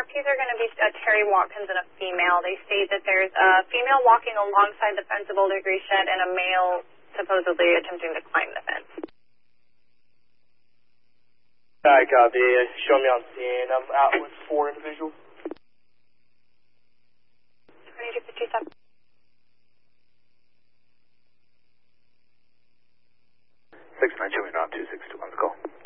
abductees are going to be Terry Watkins and a female. They state that there's a female walking alongside the fence of Old Degree Shed and a male supposedly attempting to climb the fence. I copy. Show me on scene. I'm out with 4 individuals. 2257. 692, we're on 2621, call.